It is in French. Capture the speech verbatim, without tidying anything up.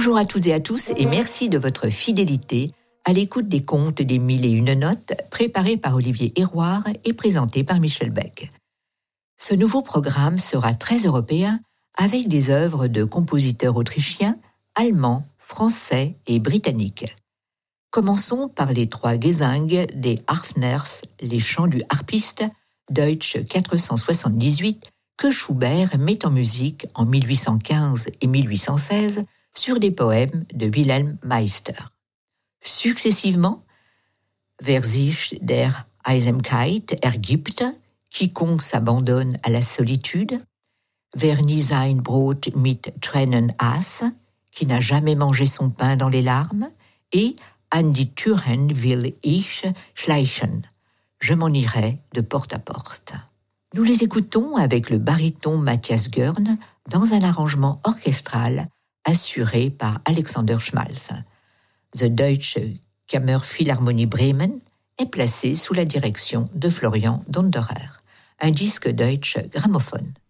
Bonjour à toutes et à tous et merci de votre fidélité à l'écoute des contes des mille et une notes préparés par Olivier Héroard et présentés par Michel Beck. Ce nouveau programme sera très européen avec des œuvres de compositeurs autrichiens, allemands, français et britanniques. Commençons par les trois Gesang des Harfners, les chants du harpiste, Deutsch quatre cent soixante-dix-huit, que Schubert met en musique en mille huit cent quinze et mille huit cent seize sur des poèmes de Wilhelm Meister. Successivement, Wer sich der Einsamkeit ergibt, quiconque s'abandonne à la solitude, Wer nie sein Brot mit Tränen aß, qui n'a jamais mangé son pain dans les larmes, et An die Türen will ich schleichen, je m'en irai de porte à porte. Nous les écoutons avec le baryton Matthias Görn dans un arrangement orchestral assuré par Alexander Schmalz. The Deutsche Kammerphilharmonie Bremen est placé sous la direction de Florian Donderer. Un disque Deutsche Grammophon.